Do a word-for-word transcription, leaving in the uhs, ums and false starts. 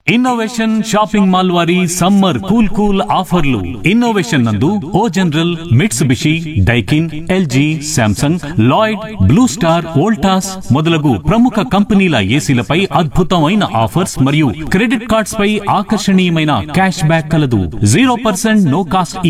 Innovation shopping mall వారి summer cool cool ఆఫర్లు. Innovation నందు ఓ general, Mitsubishi, Daikin, LG, Samsung, Lloyd, blue star, Voltas మొదలగు ప్రముఖ కంపెనీల ఏసీలపై అద్భుతమైన ఆఫర్స్ మరియు క్రెడిట్ కార్డ్స్ పై ఆకర్షణీయమైన క్యాష్ బ్యాక్ కలదు. Zero percent no cost